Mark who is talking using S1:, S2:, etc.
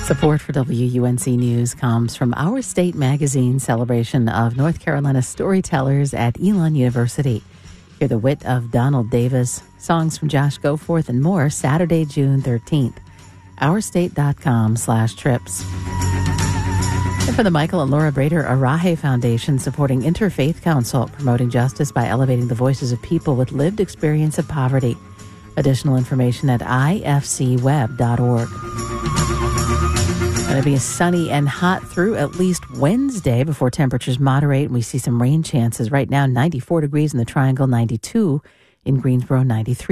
S1: Support for WUNC News comes from Our State Magazine celebration of North Carolina storytellers at Elon University. Hear the wit of Donald Davis, songs from Josh Goforth, and more Saturday, June 13th. ourstate.com/trips. And for the Michael and Laura Brader Arahe Foundation, supporting Interfaith Council, promoting justice by elevating the voices of people with lived experience of poverty. Additional information at ifcweb.org. Going to be sunny and hot through at least Wednesday before temperatures moderate and we see some rain chances. Right now, 94 degrees in the Triangle, 92 in Greensboro, 93.